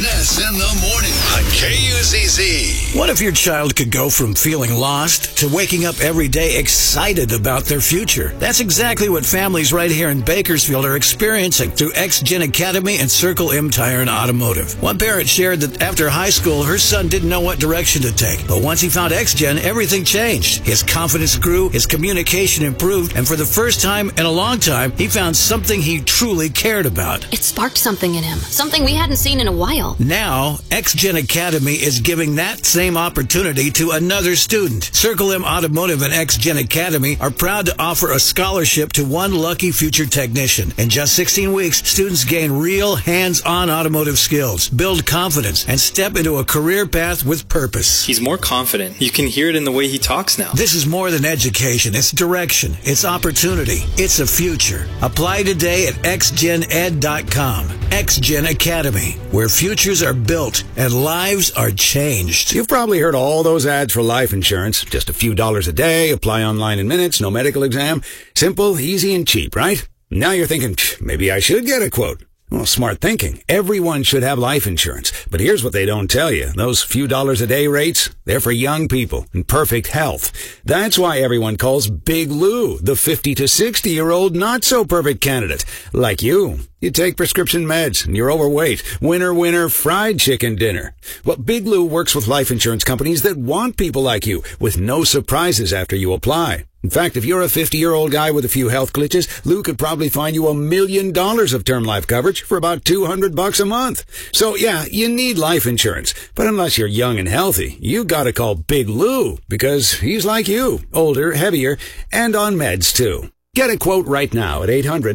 Ness in the morning on KUZZ. What if your child could go from feeling lost to waking up every day excited about their future? That's exactly what families right here in Bakersfield are experiencing through XGen Academy and Circle M Tire and Automotive. One parent shared that after high school, her son didn't know what direction to take. But once he found XGen, everything changed. His confidence grew, his communication improved, and for the first time in a long time, he found something he truly cared about. It sparked something in him, something we hadn't seen in a while. Now, XGen Academy is giving that same opportunity to another student. Circle M Automotive and XGen Academy are proud to offer a scholarship to one lucky future technician. In just 16 weeks, students gain real hands-on automotive skills, build confidence, and step into a career path with purpose. He's more confident. You can hear it in the way he talks now. This is more than education. It's direction. It's opportunity. It's a future. Apply today at xgened.com. XGen Academy, where futures are built and lives are changed. You've probably heard all those ads for life insurance. Just a few dollars a day, apply online in minutes, no medical exam. Simple, easy, and cheap, right? Now you're thinking, maybe I should get a quote. Well, smart thinking. Everyone should have life insurance. But here's what they don't tell you. Those few dollars a day rates, they're for young people in perfect health. That's why everyone calls Big Lou the 50 to 60-year-old not-so-perfect candidate. Like you. You take prescription meds and you're overweight. Winner, winner, fried chicken dinner. Well, Big Lou works with life insurance companies that want people like you with no surprises after you apply. In fact, if you're a 50-year-old guy with a few health glitches, Lou could probably find you $1 million of term life coverage for about $200 a month. So yeah, you need life insurance. But unless you're young and healthy, you gotta call Big Lou because he's like you, older, heavier, and on meds too. Get a quote right now at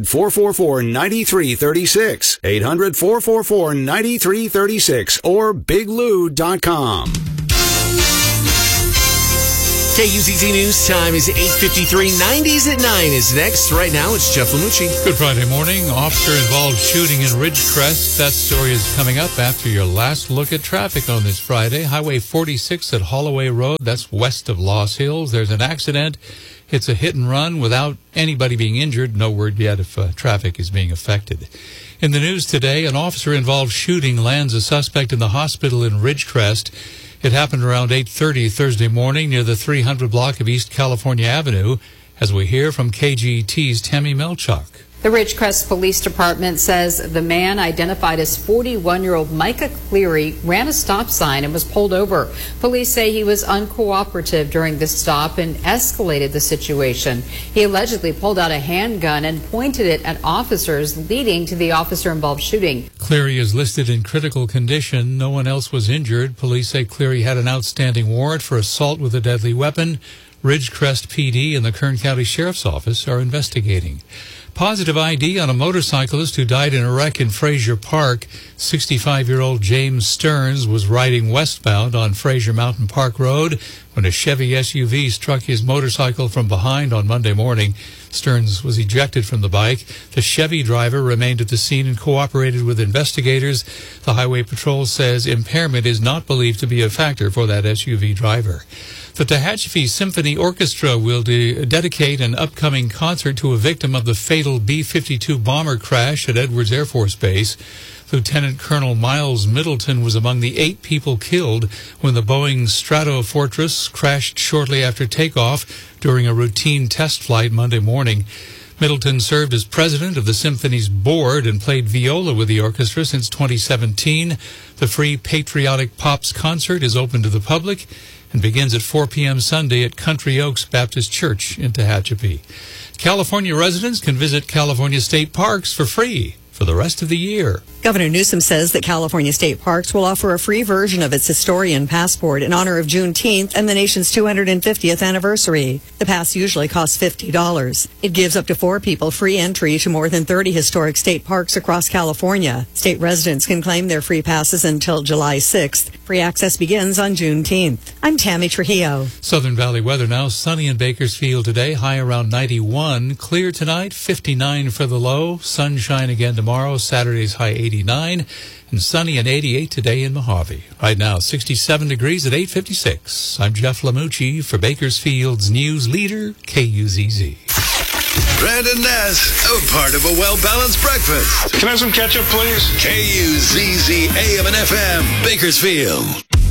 800-444-9336, 800-444-9336, or biglou.com. KUZZ News time is 8:53. 90s at 9 is next. Right now, it's Jeff Lamucci. Good Friday morning. Officer-involved shooting in Ridgecrest. That story is coming up after your last look at traffic on this Friday. Highway 46 at Holloway Road. That's west of Lost Hills. There's an accident. It's a hit and run without anybody being injured. No word yet if traffic is being affected. In the news today, an officer-involved shooting lands a suspect in the hospital in Ridgecrest. It happened around 8:30 Thursday morning near the 300 block of East California Avenue, as we hear from KGT's Tammy Melchuk. The Ridgecrest Police Department says the man, identified as 41-year-old Micah Cleary, ran a stop sign and was pulled over. Police say he was uncooperative during the stop and escalated the situation. He allegedly pulled out a handgun and pointed it at officers, leading to the officer-involved shooting. Cleary is listed in critical condition. No one else was injured. Police say Cleary had an outstanding warrant for assault with a deadly weapon. Ridgecrest PD and the Kern County Sheriff's Office are investigating. Positive ID on a motorcyclist who died in a wreck in Frazier Park. 65-year-old James Stearns was riding westbound on Frazier Mountain Park Road when a Chevy SUV struck his motorcycle from behind on Monday morning. Stearns was ejected from the bike. The Chevy driver remained at the scene and cooperated with investigators. The Highway Patrol says impairment is not believed to be a factor for that SUV driver. The Tehachapi Symphony Orchestra will dedicate an upcoming concert to a victim of the fatal B-52 bomber crash at Edwards Air Force Base. Lieutenant Colonel Miles Middleton was among the 8 people killed when the Boeing Stratofortress crashed shortly after takeoff during a routine test flight Monday morning. Middleton served as president of the symphony's board and played viola with the orchestra since 2017. The free Patriotic Pops concert is open to the public and begins at 4 p.m. Sunday at Country Oaks Baptist Church in Tehachapi. California residents can visit California state parks for free for the rest of the year. Governor Newsom says that California State Parks will offer a free version of its historian passport in honor of Juneteenth and the nation's 250th anniversary. The pass usually costs $50. It gives up to 4 people free entry to more than 30 historic state parks across California. State residents can claim their free passes until July 6th. Free access begins on Juneteenth. I'm Tammy Trujillo. Southern Valley weather now. Sunny in Bakersfield today, high around 91. Clear tonight, 59 for the low. Sunshine again tomorrow. Saturday's high 89. And sunny and 88 today in Mojave. Right now, 67 degrees at 8:56. I'm Jeff Lamucci for Bakersfield's news leader, KUZZ. Brandon Ness, a part of a well-balanced breakfast. Can I have some ketchup, please? KUZZ AM and FM, Bakersfield.